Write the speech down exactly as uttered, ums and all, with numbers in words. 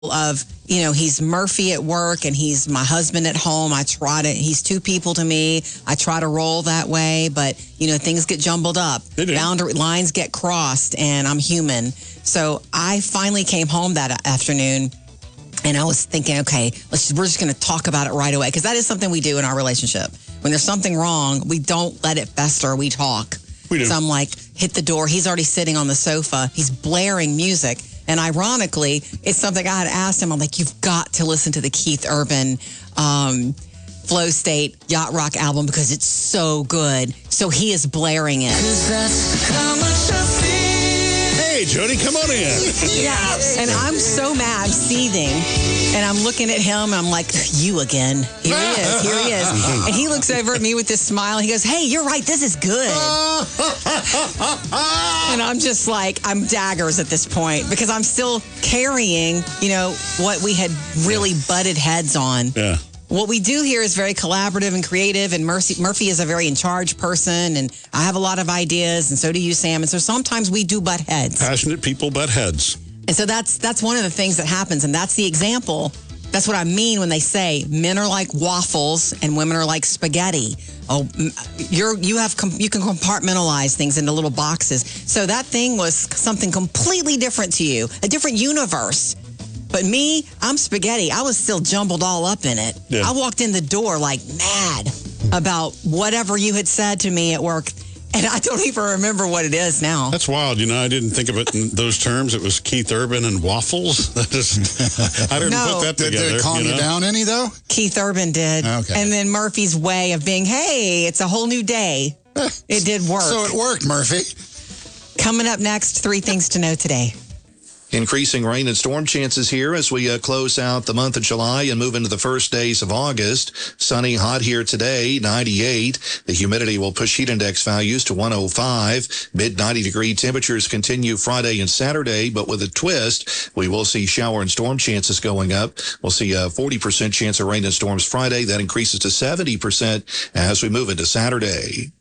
of, you know, he's Murphy at work and he's my husband at home. I try to, he's two people to me. I try to roll that way, but, you know, things get jumbled up. Boundary lines get crossed, and I'm human. So I finally came home that afternoon, and I was thinking, okay, let's, we're just going to talk about it right away, because that is something we do in our relationship. When there's something wrong, we don't let it fester. We talk. We do. So I'm like, hit the door. He's already sitting on the sofa. He's blaring music. And ironically, it's something I had asked him. I'm like, you've got to listen to the Keith Urban um, Flow State Yacht Rock album because it's so good. So he is blaring it. Hey, Jody, come on in. Yeah, and I'm so mad, seething. And I'm looking at him, and I'm like, you again. Here he is, here he is. And he looks over at me with this smile. He goes, hey, you're right, this is good. And I'm just like, I'm daggers at this point because I'm still carrying, you know, what we had really butted heads on. Yeah. What we do here is very collaborative and creative, and Mercy, Murphy is a very in-charge person, and I have a lot of ideas, and so do you, Sam. And so sometimes we do butt heads. Passionate people butt heads. And so that's that's one of the things that happens, and that's the example. That's what I mean when they say men are like waffles and women are like spaghetti. Oh, you're you have you can compartmentalize things into little boxes. So that thing was something completely different to you, a different universe. But me, I'm spaghetti. I was still jumbled all up in it. Yeah. I walked in the door like mad about whatever you had said to me at work. And I don't even remember what it is now. That's wild. You know, I didn't think of it in those terms. It was Keith Urban and waffles. That is, I didn't No. put that Did, together. did it calm you you know? down any, though? Keith Urban did. Okay. And then Murphy's way of being, hey, it's a whole new day. It did work. So it worked, Murphy. Coming up next, three things to know today. Increasing rain and storm chances here as we uh, close out the month of July and move into the first days of August. Sunny, hot here today, ninety-eight. The humidity will push heat index values to one oh five. Mid ninety degree temperatures continue Friday and Saturday, but with a twist, we will see shower and storm chances going up. We'll see a forty percent chance of rain and storms Friday. That increases to seventy percent as we move into Saturday.